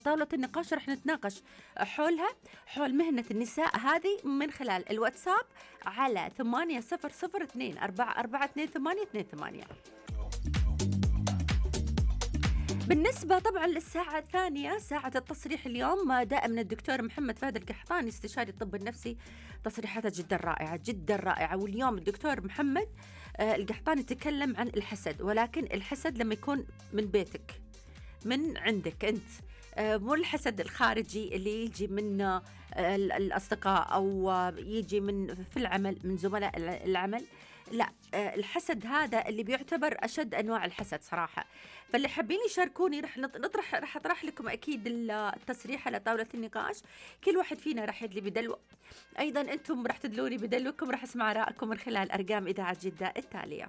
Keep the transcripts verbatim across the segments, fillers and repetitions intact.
طاولة النقاش رح نتناقش حولها، حول مهنة النساء هذه من خلال الواتساب على ثمانية صفر صفر اثنين أربعة أربعة اثنين ثمانية اثنين ثمانية. بالنسبة طبعا للساعة الثانية ساعة التصريح اليوم دائما الدكتور محمد فهد القحطاني استشاري الطب النفسي تصريحاته جدا رائعة جدا رائعة. واليوم الدكتور محمد آه، القحطاني تكلم عن الحسد، ولكن الحسد لما يكون من بيتك من عندك أنت، آه، مو الحسد الخارجي اللي يجي من آه، ال- الأصدقاء أو آه، يجي من في العمل من زملاء الع- العمل. لا، آه، الحسد هذا اللي بيعتبر أشد أنواع الحسد صراحة. فاللي حابين يشاركوني رح نط- نطرح رح أطرح لكم أكيد ال- التصريح على طاولة النقاش. كل واحد فينا رح يدلي بدلو، أيضا أنتم رح تدلوني بدلوكم. رح أسمع آرائكم من خلال أرقام إذاعة جدة التالية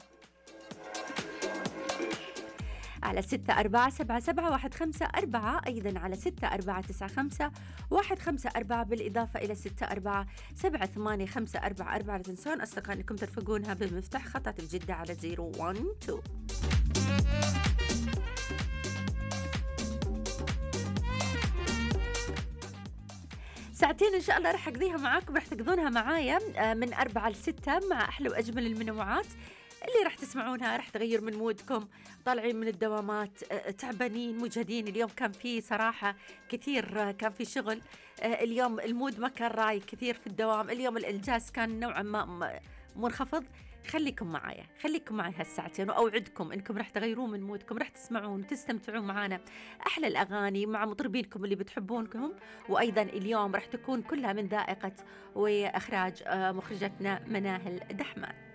على ستة أربعة سبعة سبعة واحد خمسة أربعة، أيضا على ستة أربعة تسعة خمسة واحد خمسة أربعة، بالإضافة إلى ستة أربعة سبعة ثمانية خمسة أربعة أربعة. لا تنسون أصدقاء أنكم ترفقونها بمفتاح خطة الجدة على زيرو واحد اثنين. ساعتين إن شاء الله رح أقضيها معاكم، رح تقضونها معايا آه، من أربعة لستة مع أحلى وأجمل المنوعات اللي رح تسمعونها. رح تغير من مودكم، طالعين من الدوامات آه، تعبانين مجهدين. اليوم كان في صراحة كثير، آه، كان في شغل. آه، اليوم المود ما كان رايق كثير في الدوام. اليوم الإنجاز كان نوعا ما م- منخفض. خليكم معايا خليكم معي هالساعتين، وأوعدكم إنكم رح تغيرون من مودكم، رح تسمعون وتستمتعون معنا أحلى الأغاني مع مطربينكم اللي بتحبونكم. وأيضا اليوم رح تكون كلها من ذائقة وإخراج آه، مخرجتنا مناهل دحمان.